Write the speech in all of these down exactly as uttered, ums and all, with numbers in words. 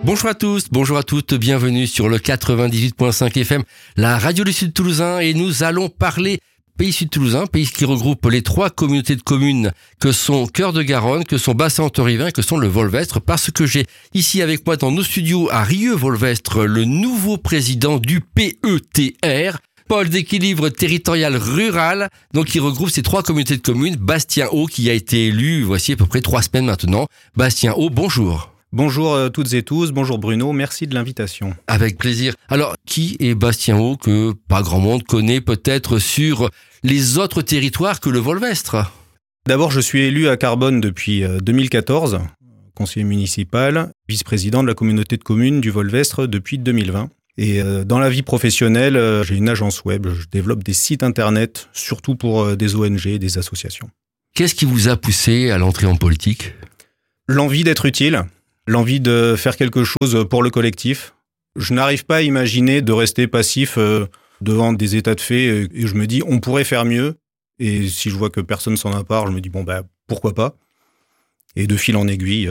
Bonjour à tous, bonjour à toutes, bienvenue sur le quatre-vingt-dix-huit virgule cinq F M, la radio du Sud Toulousain, et nous allons parler Pays Sud Toulousain, pays qui regroupe les trois communautés de communes que sont Cœur de Garonne, que sont Bassin-Entorivin et que sont le Volvestre, parce que j'ai ici avec moi dans nos studios à Rieux-Volvestre le nouveau président du P E T R, Pôle d'équilibre territorial rural, donc qui regroupe ces trois communautés de communes. Bastien-Haut qui a été élu voici à peu près trois semaines maintenant. Bastien-Haut, bonjour. Bonjour à toutes et tous, bonjour Bruno, merci de l'invitation. Avec plaisir. Alors, qui est Bastien-Haut que pas grand monde connaît peut-être sur les autres territoires que le Volvestre? D'abord, je suis élu à Carbone depuis deux mille quatorze, conseiller municipal, vice-président de la communauté de communes du Volvestre depuis deux mille vingt. Et dans la vie professionnelle, j'ai une agence web, je développe des sites internet, surtout pour des O N G, des associations. Qu'est-ce qui vous a poussé à l'entrée en politique? L'envie d'être utile. L'envie de faire quelque chose pour le collectif. Je n'arrive pas à imaginer de rester passif devant des états de fait et je me dis on pourrait faire mieux. Et si je vois que personne s'en empare, je me dis bon bah pourquoi pas. Et de fil en aiguille,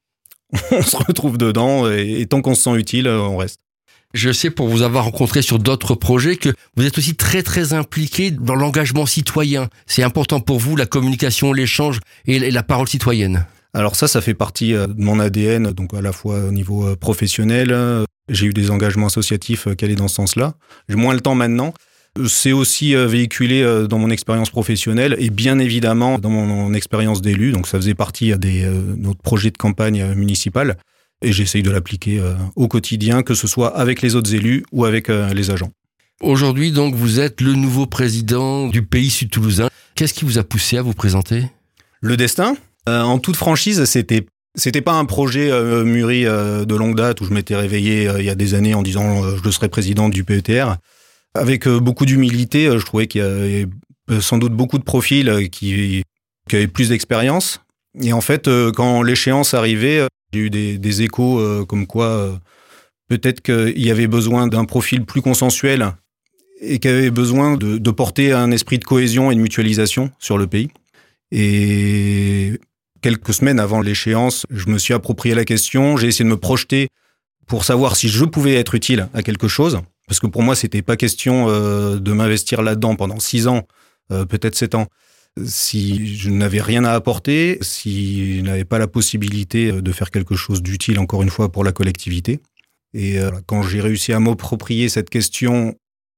on se retrouve dedans et, et tant qu'on se sent utile, on reste. Je sais pour vous avoir rencontré sur d'autres projets que vous êtes aussi très très impliqué dans l'engagement citoyen. C'est important pour vous la communication, l'échange et la parole citoyenne. Alors ça, ça fait partie de mon A D N, donc à la fois au niveau professionnel, j'ai eu des engagements associatifs qui allaient dans ce sens-là. J'ai moins le temps maintenant. C'est aussi véhiculé dans mon expérience professionnelle et bien évidemment dans mon expérience d'élu. Donc ça faisait partie des notre projet de campagne municipale et j'essaye de l'appliquer au quotidien, que ce soit avec les autres élus ou avec les agents. Aujourd'hui, donc, vous êtes le nouveau président du Pays Sud Toulousain. Qu'est-ce qui vous a poussé à vous présenter? Le destin. Euh, en toute franchise, c'était c'était pas un projet euh, mûri euh, de longue date où je m'étais réveillé euh, il y a des années en disant euh, je serai président du P E T R. Avec euh, beaucoup d'humilité, euh, je trouvais qu'il y avait euh, sans doute beaucoup de profils euh, qui, qui avaient plus d'expérience. Et en fait, euh, quand l'échéance arrivait, euh, j'ai eu des, des échos euh, comme quoi euh, peut-être qu'il y avait besoin d'un profil plus consensuel et qu'il y avait besoin de, de porter un esprit de cohésion et de mutualisation sur le pays. Et quelques semaines avant l'échéance, je me suis approprié la question, j'ai essayé de me projeter pour savoir si je pouvais être utile à quelque chose, parce que pour moi, c'était pas question euh, de m'investir là-dedans pendant six ans, euh, peut-être sept ans. Si je n'avais rien à apporter, si je n'avais pas la possibilité de faire quelque chose d'utile, encore une fois, pour la collectivité. Et euh, quand j'ai réussi à m'approprier cette question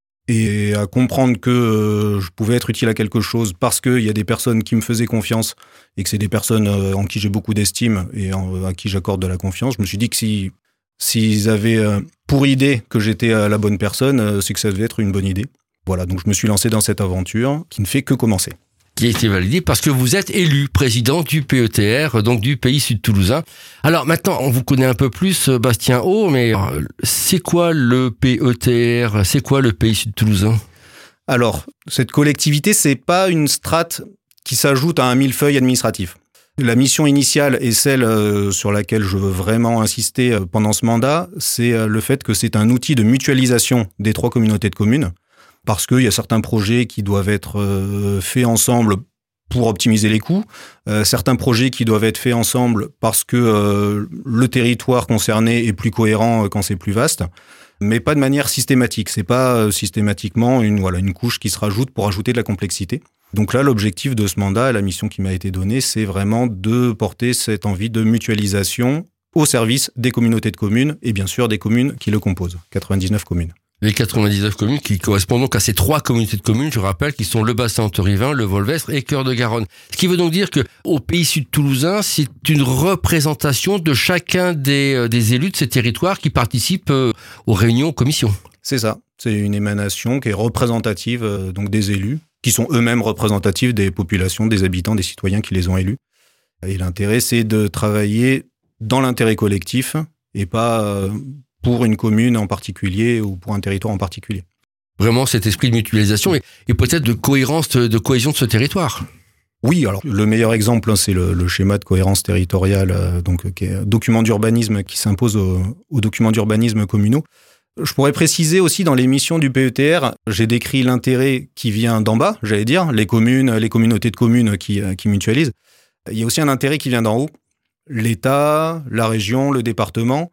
et à comprendre que euh, je pouvais être utile à quelque chose parce qu'il y a des personnes qui me faisaient confiance et que c'est des personnes euh, en qui j'ai beaucoup d'estime et en, à qui j'accorde de la confiance, je me suis dit que si s'ils avaient euh, pour idée que j'étais euh, la bonne personne, euh, c'est que ça devait être une bonne idée. Voilà, donc je me suis lancé dans cette aventure qui ne fait que commencer. Qui a été validé parce que vous êtes élu président du P E T R, donc du Pays Sud Toulousain. Alors maintenant, on vous connaît un peu plus, Bastien-Haut, mais c'est quoi le P E T R? C'est quoi le Pays Sud Toulousain? Alors, cette collectivité, c'est pas une strate qui s'ajoute à un millefeuille administratif. La mission initiale et celle sur laquelle je veux vraiment insister pendant ce mandat, c'est le fait que c'est un outil de mutualisation des trois communautés de communes. Parce qu'il y a certains projets qui doivent être euh, faits ensemble pour optimiser les coûts, euh, certains projets qui doivent être faits ensemble parce que euh, le territoire concerné est plus cohérent quand c'est plus vaste, mais pas de manière systématique. C'est pas euh, systématiquement une, voilà, une couche qui se rajoute pour ajouter de la complexité. Donc là, l'objectif de ce mandat, la mission qui m'a été donnée, c'est vraiment de porter cette envie de mutualisation au service des communautés de communes et bien sûr des communes qui le composent, quatre-vingt-dix-neuf communes. Les quatre-vingt-dix-neuf communes qui correspondent donc à ces trois communautés de communes, je rappelle, qui sont le Bassin-Entorivin, le Volvestre et Cœur de Garonne. Ce qui veut donc dire que au Pays Sud Toulousain, c'est une représentation de chacun des, des élus de ces territoires qui participent aux réunions, aux commissions. C'est ça. C'est une émanation qui est représentative donc des élus, qui sont eux-mêmes représentatifs des populations, des habitants, des citoyens qui les ont élus. Et l'intérêt, c'est de travailler dans l'intérêt collectif et pas pour une commune en particulier ou pour un territoire en particulier. Vraiment cet esprit de mutualisation et, et peut-être de cohérence, de cohésion de ce territoire. Oui, alors le meilleur exemple, c'est le, le schéma de cohérence territoriale, euh, donc qui est un document d'urbanisme qui s'impose aux, aux documents d'urbanisme communaux. Je pourrais préciser aussi dans les missions du P E T R, j'ai décrit l'intérêt qui vient d'en bas, j'allais dire, les communes, les communautés de communes qui, qui mutualisent. Il y a aussi un intérêt qui vient d'en haut, l'État, la région, le département,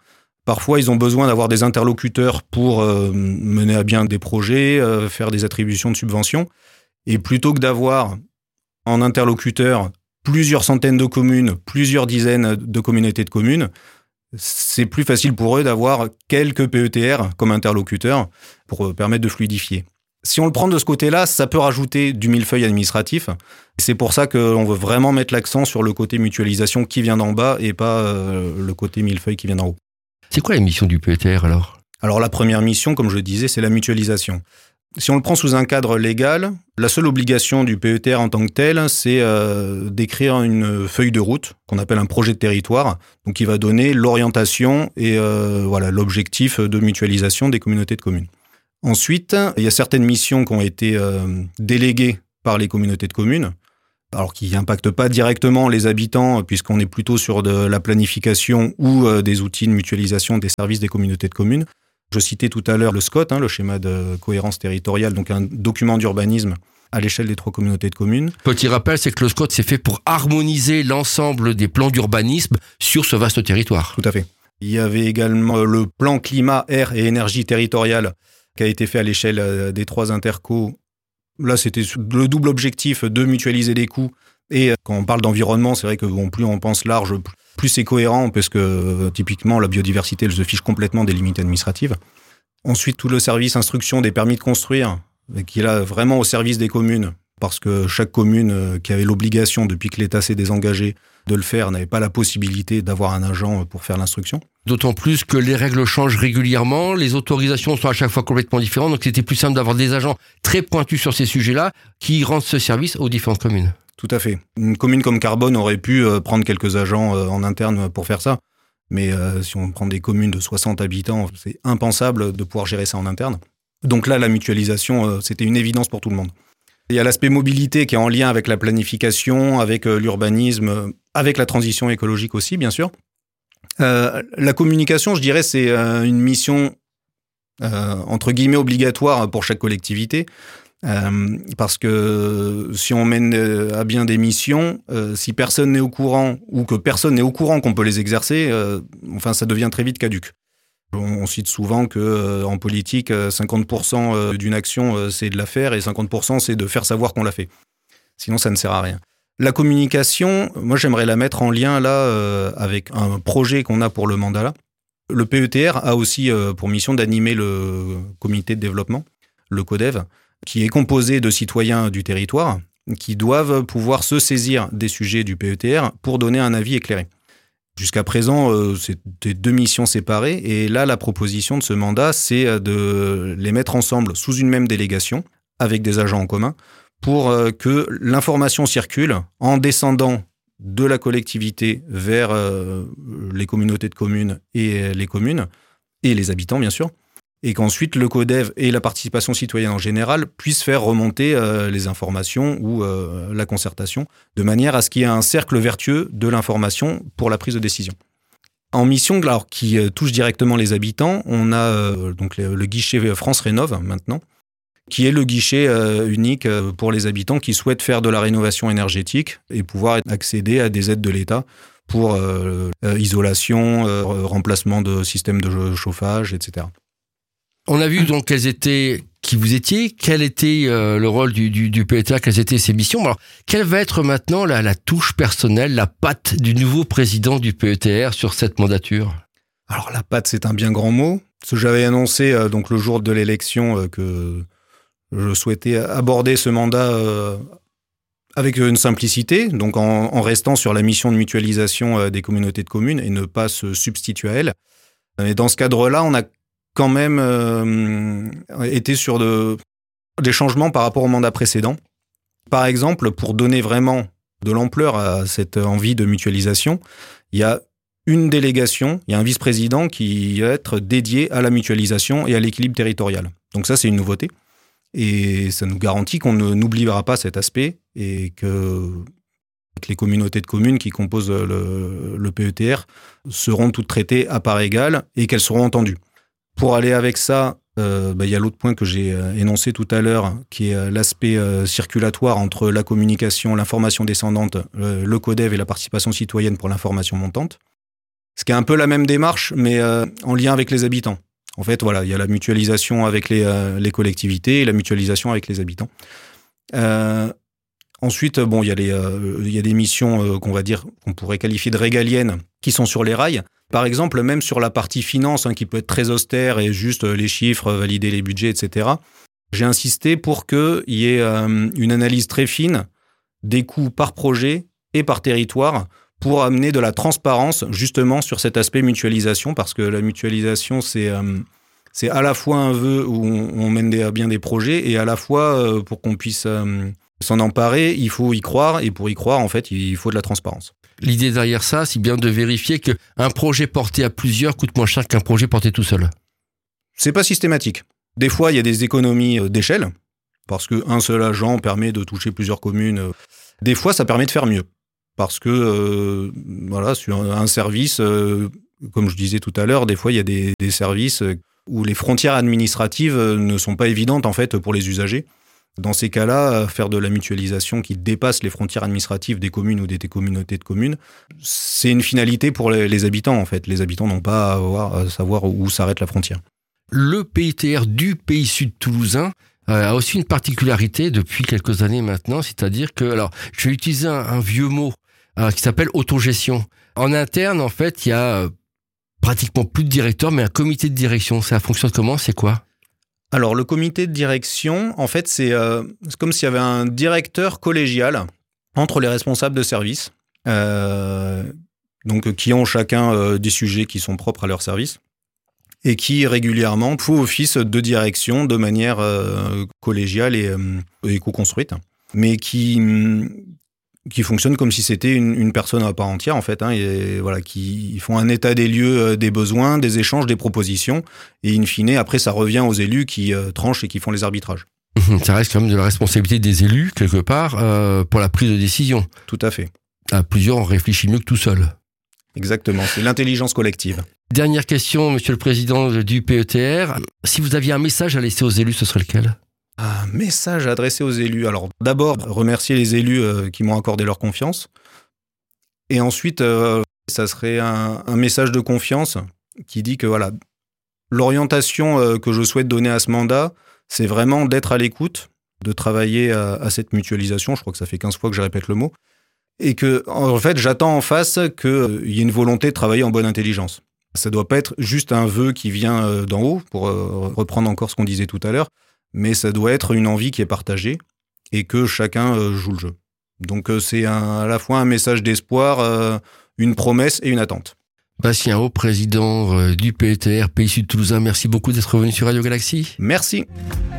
Parfois, ils ont besoin d'avoir des interlocuteurs pour euh, mener à bien des projets, euh, faire des attributions de subventions. Et plutôt que d'avoir en interlocuteur plusieurs centaines de communes, plusieurs dizaines de communautés de communes, c'est plus facile pour eux d'avoir quelques P E T R comme interlocuteurs pour permettre de fluidifier. Si on le prend de ce côté-là, ça peut rajouter du millefeuille administratif. C'est pour ça qu'on veut vraiment mettre l'accent sur le côté mutualisation qui vient d'en bas et pas euh, le côté millefeuille qui vient d'en haut. C'est quoi la mission du P E T R alors ? Alors la première mission, comme je le disais, c'est la mutualisation. Si on le prend sous un cadre légal, la seule obligation du P E T R en tant que tel, c'est euh, d'écrire une feuille de route qu'on appelle un projet de territoire, donc qui va donner l'orientation et euh, voilà l'objectif de mutualisation des communautés de communes. Ensuite, il y a certaines missions qui ont été euh, déléguées par les communautés de communes, alors qui n'impactent pas directement les habitants, puisqu'on est plutôt sur de la planification ou euh, des outils de mutualisation des services des communautés de communes. Je citais tout à l'heure le SCOT, hein, le schéma de cohérence territoriale, donc un document d'urbanisme à l'échelle des trois communautés de communes. Petit rappel, c'est que le SCOT c'est fait pour harmoniser l'ensemble des plans d'urbanisme sur ce vaste territoire. Tout à fait. Il y avait également le plan climat, air et énergie territoriale qui a été fait à l'échelle des trois intercos. Là, c'était le double objectif de mutualiser les coûts. Et quand on parle d'environnement, c'est vrai que bon, plus on pense large, plus c'est cohérent, parce que typiquement, la biodiversité, elle se fiche complètement des limites administratives. Ensuite, tout le service instruction des permis de construire, qui est là vraiment au service des communes, parce que chaque commune qui avait l'obligation, depuis que l'État s'est désengagé, de le faire, n'avait pas la possibilité d'avoir un agent pour faire l'instruction. D'autant plus que les règles changent régulièrement, les autorisations sont à chaque fois complètement différentes, donc c'était plus simple d'avoir des agents très pointus sur ces sujets-là qui rendent ce service aux différentes communes. Tout à fait. Une commune comme Carbone aurait pu prendre quelques agents en interne pour faire ça, mais euh, si on prend des communes de soixante habitants, c'est impensable de pouvoir gérer ça en interne. Donc là, la mutualisation, c'était une évidence pour tout le monde. Il y a l'aspect mobilité qui est en lien avec la planification, avec l'urbanisme, avec la transition écologique aussi, bien sûr. Euh, la communication, je dirais, c'est euh, une mission euh, entre guillemets obligatoire pour chaque collectivité. Euh, parce que si on mène à bien des missions, euh, si personne n'est au courant ou que personne n'est au courant qu'on peut les exercer, euh, enfin ça devient très vite caduque. On cite souvent que euh, en politique, cinquante pour cent d'une action euh, c'est de la faire et cinquante pour cent c'est de faire savoir qu'on l'a fait. Sinon ça ne sert à rien. La communication, moi j'aimerais la mettre en lien là euh, avec un projet qu'on a pour le mandat là. Le P E T R a aussi euh, pour mission d'animer le comité de développement, le CODEV, qui est composé de citoyens du territoire qui doivent pouvoir se saisir des sujets du P E T R pour donner un avis éclairé. Jusqu'à présent, euh, c'était deux missions séparées et là, la proposition de ce mandat, c'est de les mettre ensemble sous une même délégation avec des agents en commun pour euh, que l'information circule en descendant de la collectivité vers euh, les communautés de communes et les communes et les habitants, bien sûr. Et qu'ensuite le CODEV et la participation citoyenne en général puissent faire remonter euh, les informations ou euh, la concertation, de manière à ce qu'il y ait un cercle vertueux de l'information pour la prise de décision. En mission alors, qui euh, touche directement les habitants, on a euh, donc le, le guichet France Rénov' maintenant, qui est le guichet euh, unique euh, pour les habitants qui souhaitent faire de la rénovation énergétique et pouvoir accéder à des aides de l'État pour euh, euh, isolation, euh, remplacement de systèmes de chauffage, et cetera. On a vu donc quels étaient, qui vous étiez, quel était euh, le rôle du, du, du P E T R, quelles étaient ses missions. Alors, quelle va être maintenant la, la touche personnelle, la patte du nouveau président du P E T R sur cette mandature ? Alors la patte, c'est un bien grand mot. Ce que j'avais annoncé euh, donc le jour de l'élection euh, que je souhaitais aborder ce mandat euh, avec une simplicité, donc en, en restant sur la mission de mutualisation euh, des communautés de communes et ne pas se substituer à elle. Et dans ce cadre-là, on a quand même euh, été sur de, des changements par rapport au mandat précédent. Par exemple, pour donner vraiment de l'ampleur à cette envie de mutualisation, il y a une délégation, il y a un vice-président qui va être dédié à la mutualisation et à l'équilibre territorial. Donc ça, c'est une nouveauté. Et ça nous garantit qu'on ne, n'oubliera pas cet aspect et que, que les communautés de communes qui composent le, le P E T R seront toutes traitées à part égale et qu'elles seront entendues. Pour aller avec ça, euh, bah, y a l'autre point que j'ai euh, énoncé tout à l'heure, qui est euh, l'aspect euh, circulatoire entre la communication, l'information descendante, euh, le CODEV et la participation citoyenne pour l'information montante. ce qui est un peu la même démarche, mais euh, en lien avec les habitants. En fait, voilà, il y a la mutualisation avec les, euh, les collectivités et la mutualisation avec les habitants. Euh, ensuite, bon, il y a les, euh, il y a des missions euh, qu'on va dire, qu'on pourrait qualifier de régaliennes, qui sont sur les rails. Par exemple, même sur la partie finance, hein, qui peut être très austère et juste euh, les chiffres, valider les budgets, et cetera. J'ai insisté pour qu'il y ait euh, une analyse très fine des coûts par projet et par territoire pour amener de la transparence justement sur cet aspect mutualisation, parce que la mutualisation, c'est, euh, c'est à la fois un vœu où on, on mène des, bien des projets, et à la fois, euh, pour qu'on puisse euh, s'en emparer, il faut y croire, et pour y croire, en fait, il faut de la transparence. L'idée derrière ça, c'est bien de vérifier qu'un projet porté à plusieurs coûte moins cher qu'un projet porté tout seul. C'est pas systématique. Des fois, il y a des économies d'échelle, parce qu'un seul agent permet de toucher plusieurs communes. Des fois, ça permet de faire mieux. Parce que, euh, voilà, sur un service, euh, comme je disais tout à l'heure, des fois, il y a des, des services où les frontières administratives ne sont pas évidentes, en fait, pour les usagers. Dans ces cas-là, faire de la mutualisation qui dépasse les frontières administratives des communes ou des, des communautés de communes, c'est une finalité pour les, les habitants, en fait. Les habitants n'ont pas à, avoir, à savoir où s'arrête la frontière. Le P I T R du Pays Sud Toulousain a aussi une particularité depuis quelques années maintenant, c'est-à-dire que, alors, je vais utiliser un, un vieux mot, Euh, qui s'appelle autogestion. En interne, en fait, il y a euh, pratiquement plus de directeur, mais un comité de direction. Ça fonctionne comment? C'est quoi? Alors, le comité de direction, en fait, c'est, euh, c'est comme s'il y avait un directeur collégial entre les responsables de service, euh, donc qui ont chacun euh, des sujets qui sont propres à leur service, et qui régulièrement font office de direction de manière euh, collégiale et, euh, et co-construite, mais qui... qui fonctionne comme si c'était une, une personne à part entière, en fait, hein, et voilà, qui font un état des lieux des besoins, des échanges, des propositions, et in fine, après, ça revient aux élus qui euh, tranchent et qui font les arbitrages. Ça reste quand même de la responsabilité des élus, quelque part, euh, pour la prise de décision. Tout à fait. À plusieurs, on réfléchit mieux que tout seul. Exactement, c'est l'intelligence collective. Dernière question, monsieur le président du P E T R. Si vous aviez un message à laisser aux élus, ce serait lequel ? Un message adressé aux élus. Alors, d'abord, remercier les élus euh, qui m'ont accordé leur confiance. Et ensuite, euh, ça serait un, un message de confiance qui dit que voilà, l'orientation euh, que je souhaite donner à ce mandat, c'est vraiment d'être à l'écoute, de travailler à, à cette mutualisation. Je crois que ça fait quinze fois que je répète le mot. Et que, en fait, j'attends en face qu'il euh, y ait une volonté de travailler en bonne intelligence. Ça ne doit pas être juste un vœu qui vient euh, d'en haut, pour euh, reprendre encore ce qu'on disait tout à l'heure, mais ça doit être une envie qui est partagée et que chacun euh, joue le jeu. Donc euh, c'est un, à la fois un message d'espoir, euh, une promesse et une attente. Bastien Haut, président euh, du P E T R Pays Sud Toulousain, merci beaucoup d'être venu sur Radio Galaxie. Merci.